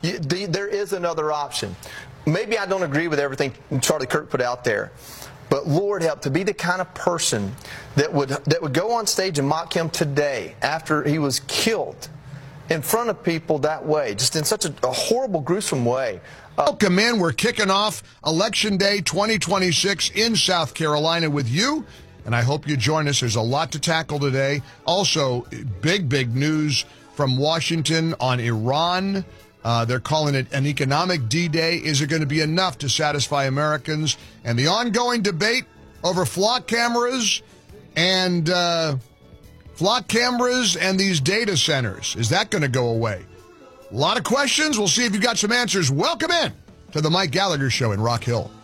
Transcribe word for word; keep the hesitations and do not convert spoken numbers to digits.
you, the, there is another option. Maybe I don't agree with everything Charlie Kirk put out there, but Lord help, to be the kind of person that would that would go on stage and mock him today after he was killed in front of people that way, just in such a, a horrible, gruesome way. Uh, Welcome in. We're kicking off Election Day twenty twenty-six in South Carolina with you, and I hope you join us. There's a lot to tackle today. Also, big, big news from Washington on Iran. Uh, they're calling it an economic D-Day. Is it going to be enough to satisfy Americans? And the ongoing debate over flock cameras and uh, flock cameras and these data centers. Is that going to go away? A lot of questions. We'll see if you've got some answers. Welcome in to the Mike Gallagher Show in Rock Hill.